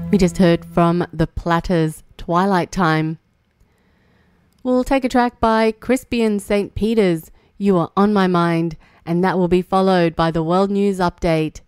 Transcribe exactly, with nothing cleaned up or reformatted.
We just heard from The Platters, Twilight Time. We'll take a track by Crispian Saint Peters, You Are On My Mind, and that will be followed by the World News Update.